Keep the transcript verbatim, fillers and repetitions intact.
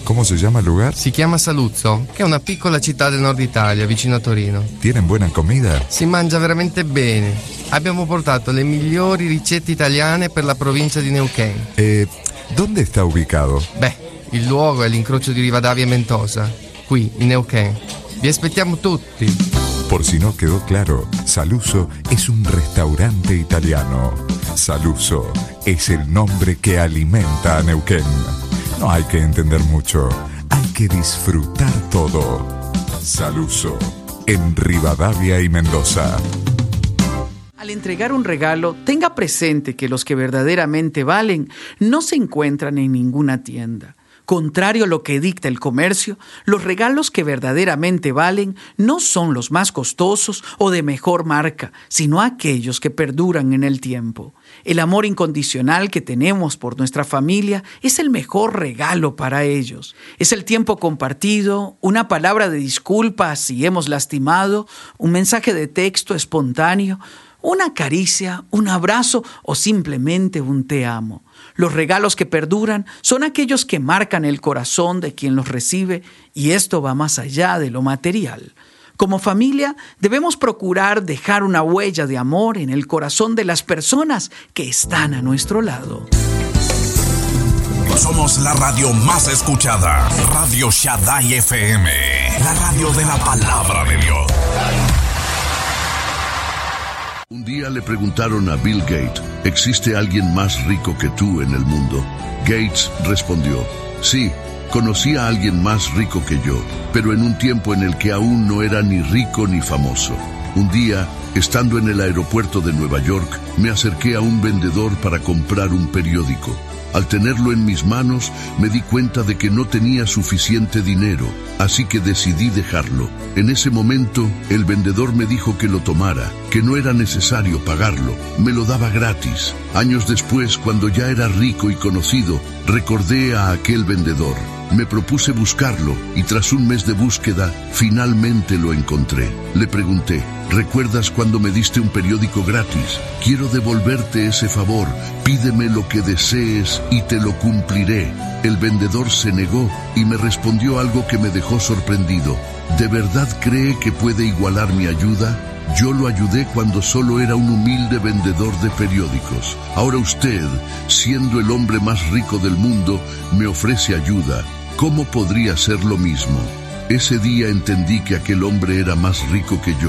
¿Cómo se llama el lugar? Si chiama Saluzzo, che è una piccola città del nord Italia, vicino a Torino. ¿Tienen buena comida? Si mangia veramente bene. Abbiamo portato le migliori ricette italiane per la provincia di Neuquén. Eh, ¿dónde está ubicado? Beh, il luogo è l'incrocio di Rivadavia e Mendoza, qui in Neuquén. Vi aspettiamo tutti. Por si no quedó claro, Saluzzo es un restaurante italiano. Saluzzo es el nombre que alimenta a Neuquén. No hay que entender mucho, hay que disfrutar todo. Saluzzo, en Rivadavia y Mendoza. Al entregar un regalo, tenga presente que los que verdaderamente valen no se encuentran en ninguna tienda. Contrario a lo que dicta el comercio, los regalos que verdaderamente valen no son los más costosos o de mejor marca, sino aquellos que perduran en el tiempo. El amor incondicional que tenemos por nuestra familia es el mejor regalo para ellos. Es el tiempo compartido, una palabra de disculpa si hemos lastimado, un mensaje de texto espontáneo, una caricia, un abrazo o simplemente un te amo. Los regalos que perduran son aquellos que marcan el corazón de quien los recibe y esto va más allá de lo material. Como familia debemos procurar dejar una huella de amor en el corazón de las personas que están a nuestro lado. Somos la radio más escuchada, Radio Shaddai F M, la radio de la palabra de Dios. Un día le preguntaron a Bill Gates, ¿existe alguien más rico que tú en el mundo? Gates respondió, sí, conocí a alguien más rico que yo, pero en un tiempo en el que aún no era ni rico ni famoso. Un día, estando en el aeropuerto de Nueva York, me acerqué a un vendedor para comprar un periódico. Al tenerlo en mis manos, me di cuenta de que no tenía suficiente dinero, así que decidí dejarlo. En ese momento, el vendedor me dijo que lo tomara, que no era necesario pagarlo, me lo daba gratis. Años después, cuando ya era rico y conocido, recordé a aquel vendedor. Me propuse buscarlo y tras un mes de búsqueda, finalmente lo encontré. Le pregunté, ¿recuerdas cuando me diste un periódico gratis? Quiero devolverte ese favor, pídeme lo que desees y te lo cumpliré. El vendedor se negó y me respondió algo que me dejó sorprendido. ¿De verdad cree que puede igualar mi ayuda? Yo lo ayudé cuando solo era un humilde vendedor de periódicos. Ahora usted, siendo el hombre más rico del mundo, me ofrece ayuda. ¿Cómo podría ser lo mismo? Ese día entendí que aquel hombre era más rico que yo.